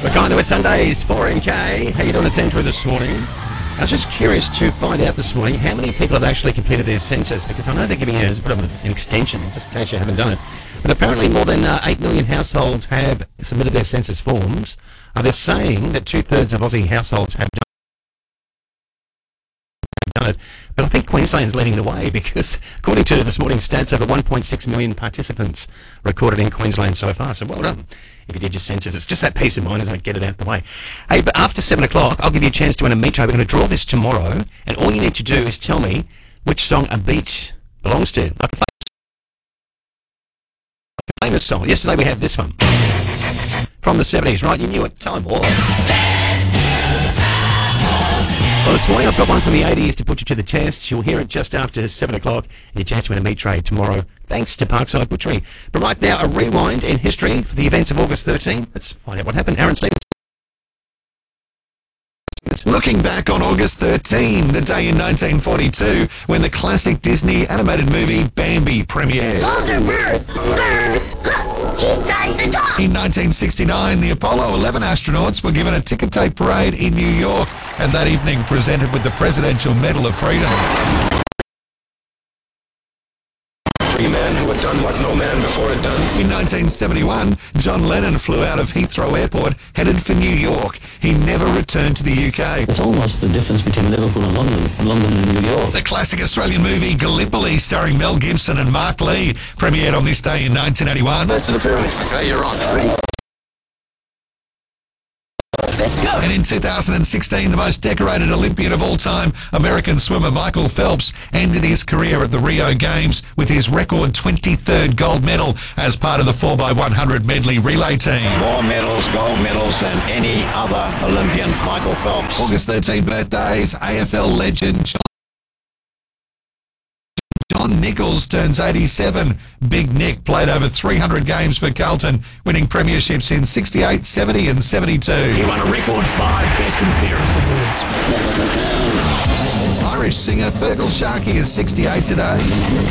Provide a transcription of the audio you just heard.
We're going to it Sundays, 4MK. How you doing? It's Andrew this morning. I was just curious to find out this morning how many people have actually completed their census, because I know they're giving you a bit of an extension, just in case you haven't done it. But apparently more than 8 million households have submitted their census forms. They're saying that 2/3 of Aussie households have done it. But I think Queensland's leading the way, because according to this morning's stats, over 1.6 million participants recorded in Queensland so far. So well done if you did your census. It's just that peace of mind, isn't it? Get it out the way. Hey, but after 7 o'clock, I'll give you a chance to win a meat tray. We're going to draw this tomorrow, and all you need to do is tell me which song a beat belongs to. Like a famous song. Yesterday we had this one from the 70s, right? You knew it. Time War. Well, this morning I've got one from the 80s to put you to the test. You'll hear it just after 7 o'clock, and your chance to win a meat tray tomorrow, thanks to Parkside Butchery. But right now, a rewind in history for the events of August 13. Let's find out what happened. Aaron Stevens. Looking back on August 13, the day in 1942, when the classic Disney animated movie Bambi premiered. In 1969, the Apollo 11 astronauts were given a ticker tape parade in New York, and that evening presented with the Presidential Medal of Freedom. Three men who had done what no man before had done. In 1971, John Lennon flew out of Heathrow Airport, headed for New York. He never returned to the UK. It's almost the difference between Liverpool and London and New York. The classic Australian movie Gallipoli, starring Mel Gibson and Mark Lee, premiered on this day in 1981. That's to the pyramids. Okay, you're on. Ready? And in 2016, the most decorated Olympian of all time, American swimmer Michael Phelps, ended his career at the Rio Games with his record 23rd gold medal as part of the 4x100 medley relay team. More medals, gold medals than any other Olympian, Michael Phelps. August 13 birthdays, AFL legend John Nichols turns 87. Big Nick played over 300 games for Carlton, winning premierships in 68, 70 and 72. He won a record 5 Best and Fairest awards. Irish singer Fergal Sharkey is 68 today.